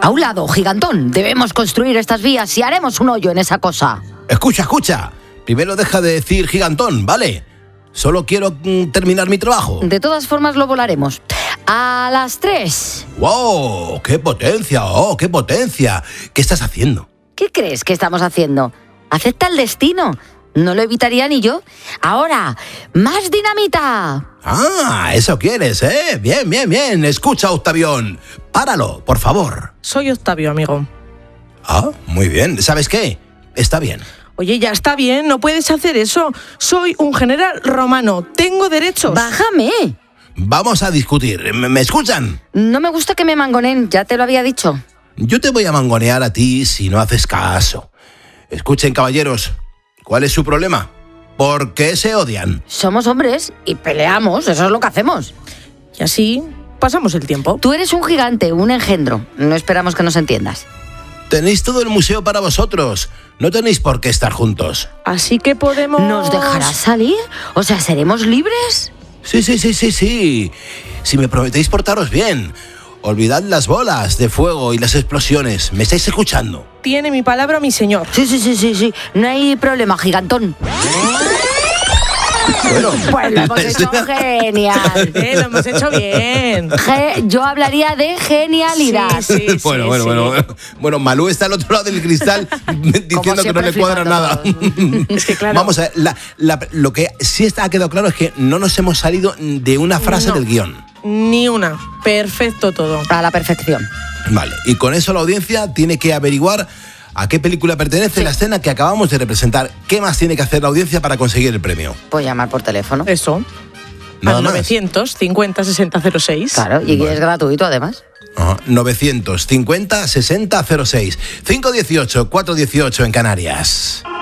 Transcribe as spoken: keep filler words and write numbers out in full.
A un lado, gigantón. Debemos construir estas vías y haremos un hoyo en esa cosa. Escucha, escucha. Primero deja de decir gigantón, ¿vale? Solo quiero mm, terminar mi trabajo. De todas formas lo volaremos. A las tres. ¡Wow! ¡Qué potencia! ¡Oh, qué potencia! ¿Qué estás haciendo? ¿Qué crees que estamos haciendo? Acepta el destino. No lo evitaría ni yo. Ahora, más dinamita. Ah, eso quieres, ¿eh? Bien, bien, bien. Escucha, Octavión. Páralo, por favor. Soy Octavio, amigo. Ah, muy bien. ¿Sabes qué? Está bien. Oye, ya está bien, no puedes hacer eso. Soy un general romano, tengo derechos. Bájame. Vamos a discutir. ¿Me, me escuchan? No me gusta que me mangonen, ya te lo había dicho. Yo te voy a mangonear a ti si no haces caso. Escuchen, caballeros. ¿Cuál es su problema? ¿Por qué se odian? Somos hombres y peleamos, eso es lo que hacemos. Y así pasamos el tiempo. Tú eres un gigante, un engendro. No esperamos que nos entiendas. Tenéis todo el museo para vosotros. No tenéis por qué estar juntos. Así que podemos... ¿Nos dejarás salir? O sea, ¿seremos libres? Sí, sí, sí, sí, sí. Si me prometéis portaros bien. Olvidad las bolas de fuego y las explosiones. ¿Me estáis escuchando? Tiene mi palabra mi señor. Sí, sí, sí, sí, sí. No hay problema, gigantón. Bueno, pues lo hemos hecho genial. Eh, lo hemos hecho bien. Ge- yo hablaría de genialidad. Sí, sí, bueno, sí, bueno, sí. bueno, bueno. Bueno, Malú está al otro lado del cristal diciendo que no le cuadra nada. Es que claro. Vamos a ver, la, la, lo que sí está, ha quedado claro es que no nos hemos salido de una frase No. del guión. Ni una. Perfecto todo. A la perfección. Vale, y con eso la audiencia tiene que averiguar a qué película pertenece Sí. la escena que acabamos de representar. ¿Qué más tiene que hacer la audiencia para conseguir el premio? Pues llamar por teléfono. Eso. Nada Al más. novecientos cincuenta sesenta cero seis. Claro, y Bueno. es gratuito además. Ajá, novecientos cincuenta sesenta cero seis. cinco dieciocho, cuatro dieciocho en Canarias.